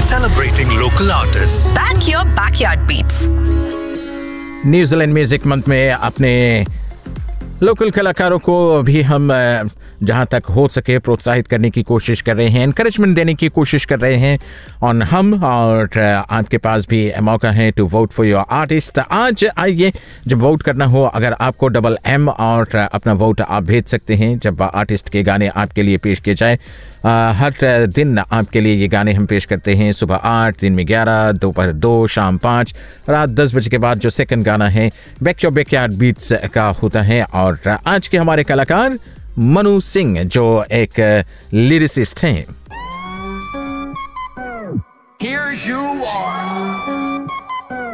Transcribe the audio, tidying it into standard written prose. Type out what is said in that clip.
celebrating local artists. Back your backyard beats. New Zealand music month में अपने local कलाकारों को भी हम जहां तक हो सके प्रोत्साहित करने की कोशिश कर रहे हैं, एनकरेजमेंट देने की कोशिश कर रहे हैं और आपके पास भी मौका है to vote for your artist. आज आइए, जब वोट करना हो, अगर आपको डबल एम और अपना वोट आप भेज सकते हैं जब आर्टिस्ट के गाने आपके लिए पेश किए जाए। हर दिन आपके लिए ये गाने हम पेश करते हैं, सुबह 8, दिन में 11, दोपहर 2, शाम 5, रात 10 बजे के बाद जो सेकंड गाना है बैक योर बैकयार्ड बीट्स का होता है। और आज के हमारे कलाकार मनु सिंह जो एक लिरिसिस्ट हैं। Here's you are.